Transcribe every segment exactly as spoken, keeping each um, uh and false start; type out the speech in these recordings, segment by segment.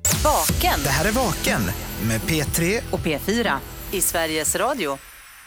Vaken. Det här är Vaken med P tre och P fyra i Sveriges Radio.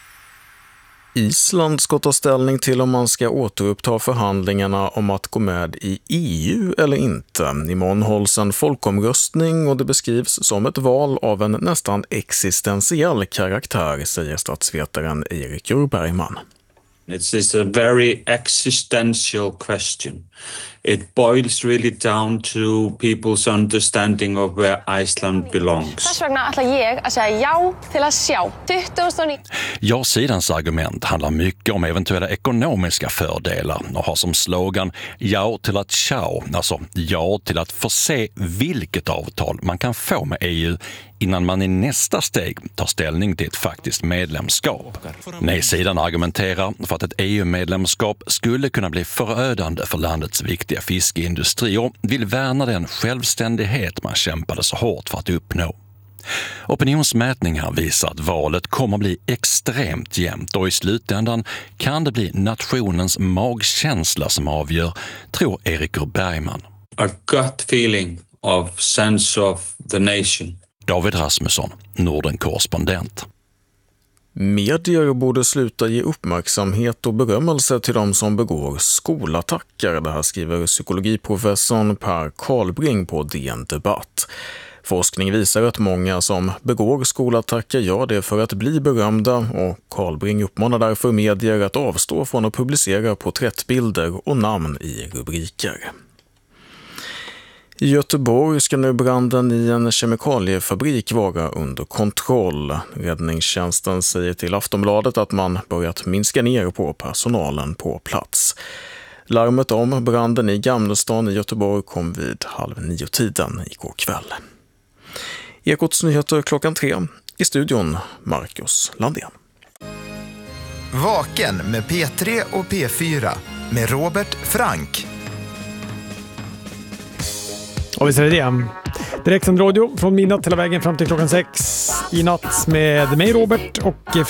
Island ska ta ställning till om man ska återuppta förhandlingarna om att gå med i E U eller inte. Imorgon hålls en folkomröstning och det beskrivs som ett val av en nästan existentiell karaktär, säger statsvetaren Erik Bergman. It's a very existential question. It boils really down to people's understanding of where Iceland belongs. Þess vegna ætla ég að segja já till att sjá. Ja-sidans argument handlar mycket om eventuella ekonomiska fördelar och har som slogan ja till att tjau, alltså ja till att få se vilket avtal man kan få med E U innan man i nästa steg tar ställning till ett faktiskt medlemskap. Nej-sidan argumenterar för att ett E U-medlemskap skulle kunna bli förödande för landets viktiga fiskeindustri och vill värna den självständighet man kämpade så hårt för att uppnå. Opinionsmätningar visar att valet kommer bli extremt jämnt och i slutändan kan det bli nationens magkänsla som avgör, tror Erik Bergman. A gut feeling of sense of the nation. David Rasmusson, Norden-korrespondent. Medier borde sluta ge uppmärksamhet och berömmelse till de som begår skolattacker. Det här skriver psykologiprofessorn Per Karlbring på D N Debatt. Forskning visar att många som begår skolattacker gör det för att bli berömda och Karlbring uppmanar därför medier att avstå från att publicera porträttbilder och namn i rubriker. I Göteborg ska nu branden i en kemikaliefabrik vara under kontroll. Räddningstjänsten säger till Aftonbladet att man börjat minska ner på personalen på plats. Larmet om branden i Gamlestan i Göteborg kom vid halv nio tiden igår kväll. Ekots nyheter klockan tre. I studion Marcus Landén. Vaken med P tre och P fyra med Robert Frank. Och visst är det det. Direktsänd radio från midnatt hela vägen fram till klockan sex i natt med mig Robert och